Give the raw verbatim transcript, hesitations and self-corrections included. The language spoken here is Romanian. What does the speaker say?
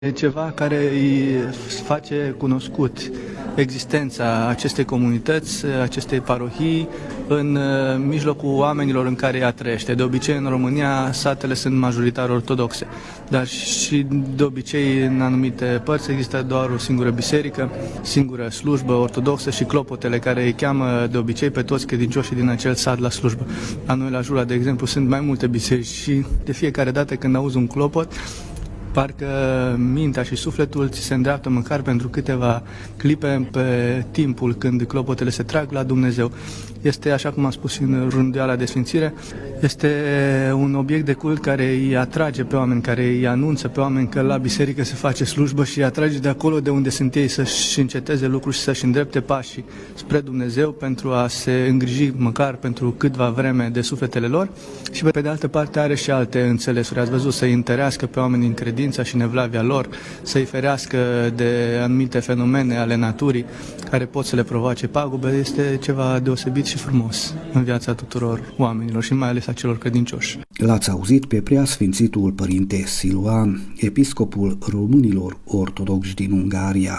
E ceva care îi face cunoscut existența acestei comunități, acestei parohii, în mijlocul oamenilor în care ea trăiește. De obicei, în România, satele sunt majoritar ortodoxe, dar și de obicei, în anumite părți, există doar o singură biserică, singură slujbă ortodoxă și clopotele care îi cheamă de obicei pe toți credincioșii din acel sat la slujbă. La noi, la Jura, de exemplu, sunt mai multe biserici și de fiecare dată când auzi un clopot, parcă mintea și sufletul ți se îndreaptă măcar pentru câteva clipe pe timpul când clopotele se trag la Dumnezeu. Este, așa cum am spus și în rânduiala de sfințire, este un obiect de cult care îi atrage pe oameni, care îi anunță pe oameni că la biserică se face slujbă și îi atrage de acolo de unde sunt ei să-și înceteze lucruri și să-și îndrepte pașii spre Dumnezeu pentru a se îngriji măcar pentru câtva vreme de sufletele lor și pe de altă parte are și alte înțelesuri. Ați văzut, să-i întărească pe oameni în credința și nevlavia lor, să-i ferească de anumite fenomene ale naturii care pot să le provoace pagube, este ceva deosebit și frumos în viața tuturor oamenilor și mai ales a celor credincioși. L-ați auzit pe preasfințitul părinte Siluan, episcopul românilor ortodoxi din Ungaria.